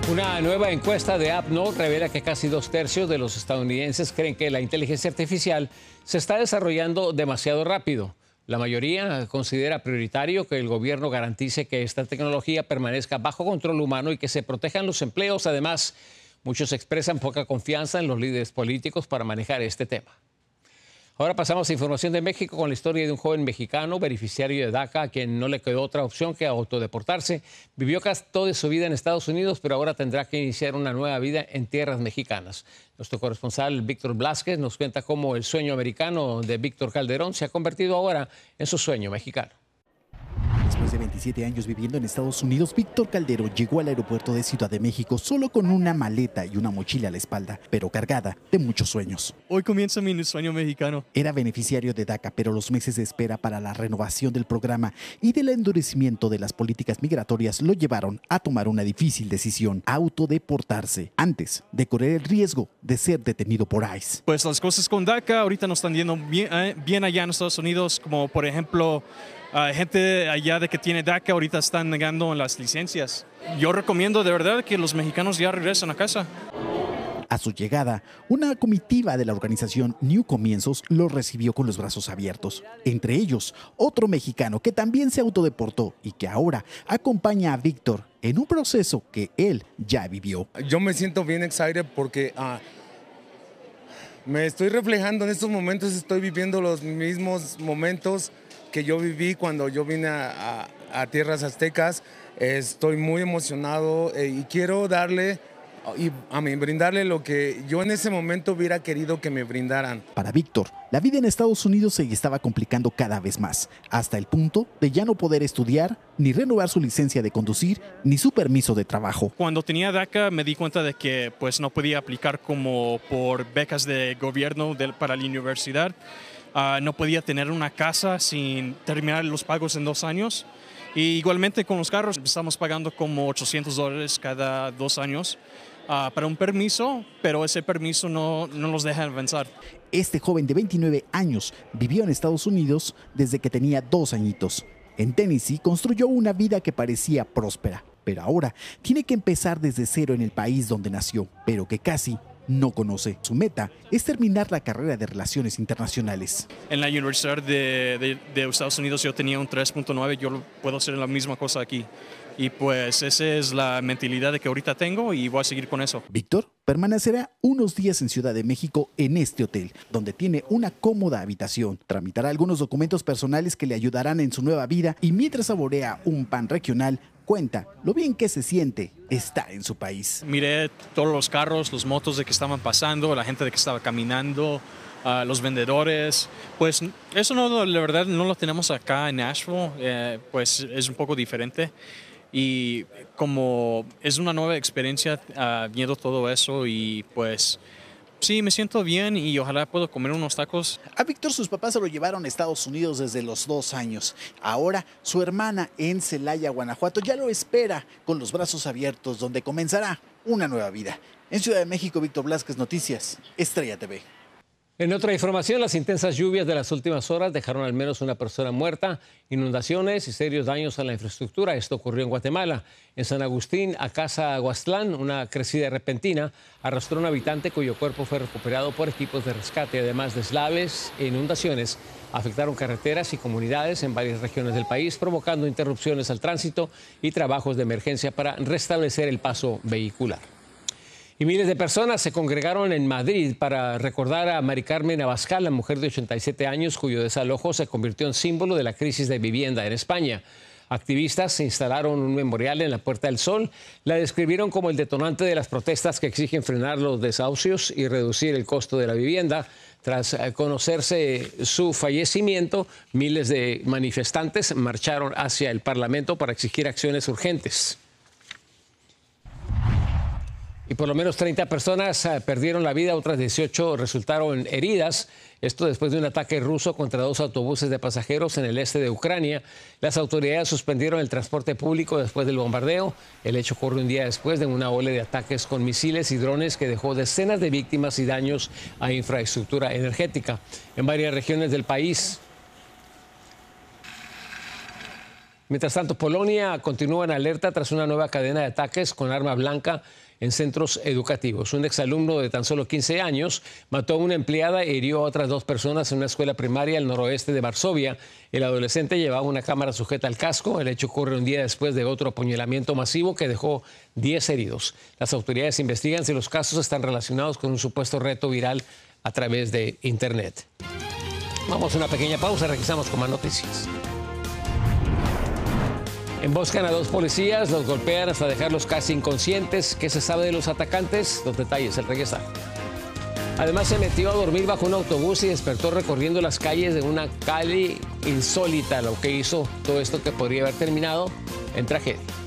Una nueva encuesta de AppNote revela que casi 2/3 de los estadounidenses creen que la inteligencia artificial se está desarrollando demasiado rápido. La mayoría considera prioritario que el gobierno garantice que esta tecnología permanezca bajo control humano y que se protejan los empleos. Además, muchos expresan poca confianza en los líderes políticos para manejar este tema. Ahora pasamos a información de México con la historia de un joven mexicano, beneficiario de DACA, a quien no le quedó otra opción que autodeportarse. Vivió casi toda su vida en Estados Unidos, pero ahora tendrá que iniciar una nueva vida en tierras mexicanas. Nuestro corresponsal Víctor Blázquez nos cuenta cómo el sueño americano de Víctor Calderón se ha convertido ahora en su sueño mexicano. Después de 27 años viviendo en Estados Unidos, Víctor Calderón llegó al aeropuerto de Ciudad de México solo con una maleta y una mochila a la espalda, pero cargada de muchos sueños. Hoy comienza mi sueño mexicano. Era beneficiario de DACA, pero los meses de espera para la renovación del programa y del endurecimiento de las políticas migratorias lo llevaron a tomar una difícil decisión: autodeportarse, antes de correr el riesgo de ser detenido por ICE. Pues las cosas con DACA ahorita no están yendo bien allá en Estados Unidos, como por ejemplo, gente allá de que tiene DACA ahorita están negando las licencias. Yo recomiendo de verdad que los mexicanos ya regresen a casa. A su llegada, una comitiva de la organización New Comienzos lo recibió con los brazos abiertos. Entre ellos, otro mexicano que también se autodeportó y que ahora acompaña a Víctor en un proceso que él ya vivió. Yo me siento bien excited porque me estoy reflejando en estos momentos, estoy viviendo los mismos momentos que yo viví cuando yo vine a tierras aztecas. Estoy muy emocionado y quiero darle y brindarle lo que yo en ese momento hubiera querido que me brindaran. Para Víctor, la vida en Estados Unidos se estaba complicando cada vez más, hasta el punto de ya no poder estudiar, ni renovar su licencia de conducir, ni su permiso de trabajo. Cuando tenía DACA me di cuenta de que pues no podía aplicar como por becas de gobierno para la universidad. No podía tener una casa sin terminar los pagos en 2 años. Y igualmente con los carros estamos pagando como $800 cada 2 años para un permiso, pero ese permiso no nos deja avanzar. Este joven de 29 años vivió en Estados Unidos desde que tenía 2 añitos. En Tennessee construyó una vida que parecía próspera, pero ahora tiene que empezar desde cero en el país donde nació, pero que casi no conoce. Su meta es terminar la carrera de Relaciones Internacionales. En la Universidad de Estados Unidos yo tenía un 3.9, yo puedo hacer la misma cosa aquí. Y pues esa es la mentalidad de que ahorita tengo y voy a seguir con eso. Víctor permanecerá unos días en Ciudad de México en este hotel, donde tiene una cómoda habitación. Tramitará algunos documentos personales que le ayudarán en su nueva vida y mientras saborea un pan regional, cuenta lo bien que se siente estar en su país. Miré todos los carros, los motos de que estaban pasando, la gente de que estaba caminando, los vendedores. Pues eso no, la verdad no lo tenemos acá en Nashville, pues es un poco diferente. Y como es una nueva experiencia viendo todo eso y pues sí, me siento bien y ojalá puedo comer unos tacos. A Víctor sus papás se lo llevaron a Estados Unidos desde los 2 años. Ahora su hermana en Celaya, Guanajuato, ya lo espera con los brazos abiertos, donde comenzará una nueva vida. En Ciudad de México, Víctor Blázquez, Noticias Estrella TV. En otra información, las intensas lluvias de las últimas horas dejaron al menos una persona muerta, inundaciones y serios daños a la infraestructura. Esto ocurrió en Guatemala. En San Agustín, Acaza-Aguastlán, una crecida repentina arrastró a un habitante cuyo cuerpo fue recuperado por equipos de rescate. Además, deslaves e inundaciones afectaron carreteras y comunidades en varias regiones del país, provocando interrupciones al tránsito y trabajos de emergencia para restablecer el paso vehicular. Y miles de personas se congregaron en Madrid para recordar a Mari Carmen Abascal, la mujer de 87 años cuyo desalojo se convirtió en símbolo de la crisis de vivienda en España. Activistas instalaron un memorial en la Puerta del Sol. La describieron como el detonante de las protestas que exigen frenar los desahucios y reducir el costo de la vivienda. Tras conocerse su fallecimiento, miles de manifestantes marcharon hacia el Parlamento para exigir acciones urgentes. Y por lo menos 30 personas perdieron la vida, otras 18 resultaron heridas. Esto después de un ataque ruso contra 2 autobuses de pasajeros en el este de Ucrania. Las autoridades suspendieron el transporte público después del bombardeo. El hecho ocurre un día después de una ola de ataques con misiles y drones que dejó decenas de víctimas y daños a infraestructura energética en varias regiones del país. Mientras tanto, Polonia continúa en alerta tras una nueva cadena de ataques con arma blanca en centros educativos. Un exalumno de tan solo 15 años mató a una empleada e hirió a otras 2 personas en una escuela primaria al noroeste de Varsovia. El adolescente llevaba una cámara sujeta al casco. El hecho ocurre un día después de otro apuñalamiento masivo que dejó 10 heridos. Las autoridades investigan si los casos están relacionados con un supuesto reto viral a través de Internet. Vamos a una pequeña pausa, regresamos con más noticias. Emboscan a 2 policías, los golpean hasta dejarlos casi inconscientes. ¿Qué se sabe de los atacantes? Los detalles al regresar. Además, se metió a dormir bajo un autobús y despertó recorriendo las calles de una calle insólita, lo que hizo todo esto que podría haber terminado en tragedia.